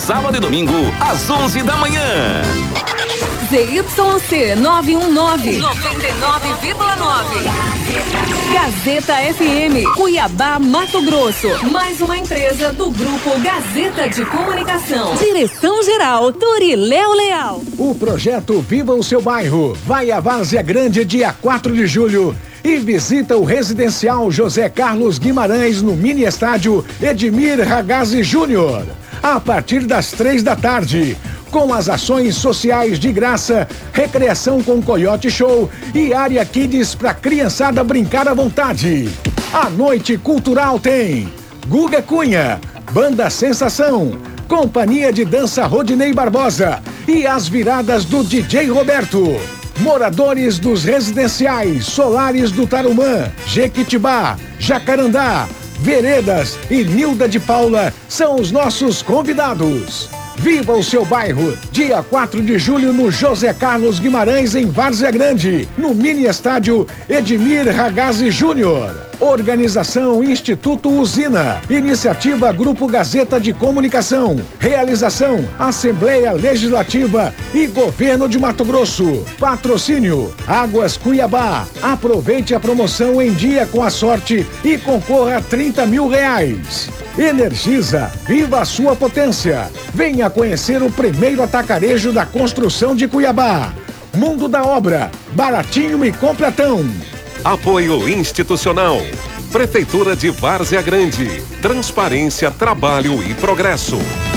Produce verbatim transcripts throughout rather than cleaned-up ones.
sábado e domingo, às onze da manhã. Z Y C nove um nove, noventa e nove vírgula nove. Gazeta F M, Cuiabá, Mato Grosso. Mais uma empresa do Grupo Gazeta de Comunicação. Direção-geral, Turiléu Leal. O projeto Viva o Seu Bairro vai à Várzea Grande dia quatro de julho e visita o residencial José Carlos Guimarães no mini estádio Edmir Ragazzi Júnior, a partir das três da tarde. Com as ações sociais de graça, recreação com Coyote Show e área Kids para criançada brincar à vontade. A noite cultural tem Guga Cunha, Banda Sensação, Companhia de Dança Rodinei Barbosa e as viradas do D J Roberto. Moradores dos residenciais Solares do Tarumã, Jequitibá, Jacarandá, Veredas e Nilda de Paula são os nossos convidados. Viva o seu bairro, dia quatro de julho no José Carlos Guimarães, em Várzea Grande, no mini estádio Edmir Ragazzi Júnior. Organização Instituto Usina. Iniciativa Grupo Gazeta de Comunicação. Realização Assembleia Legislativa e Governo de Mato Grosso. Patrocínio Águas Cuiabá. Aproveite a promoção em dia com a sorte e concorra a trinta mil reais. Energisa, viva a sua potência. Venha conhecer o primeiro atacarejo da construção de Cuiabá. Mundo da Obra, baratinho e completão. Apoio institucional. Prefeitura de Várzea Grande. Transparência, trabalho e progresso.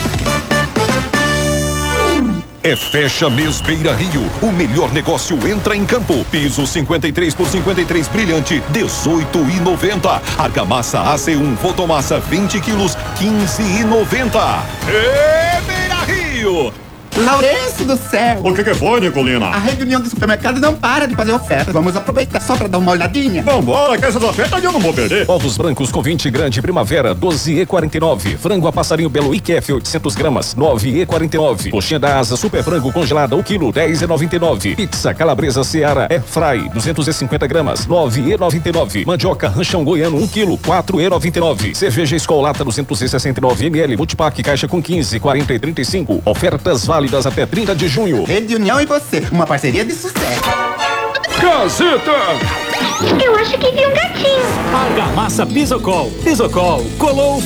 É Fecha Mês Beira Rio. O melhor negócio entra em campo. Piso cinquenta e três por cinquenta e três brilhante, dezoito e noventa. Argamassa A C um Fotomassa vinte quilos, quinze e noventa. É Beira Rio. Laurêncio do céu! O que que foi, Nicolina? A reunião do supermercado não para de fazer oferta. Vamos aproveitar só pra dar uma olhadinha. Vambora, que essas ofertas eu não vou perder. Ovos brancos com vinte grande primavera, doze e quarenta e nove. Frango a passarinho belo I Q F oitocentos gramas, nove e quarenta e nove. Coxinha da asa super frango congelada, o quilo, dez e noventa e nove. Pizza calabresa Seara Air Fry, duzentos e cinquenta gramas, nove e noventa e nove. Mandioca ranchão goiano, um quilo, quatro e noventa e nove. Cerveja Skol Lata duzentos e sessenta e nove mililitros, multipack caixa com quinze, quarenta e trinta e cinco. Ofertas válidas até trinta de junho. Rede União e você, uma parceria de sucesso. Gazeta! Eu acho que vi um gatinho. Argamassa Pisocol. Pisocol colou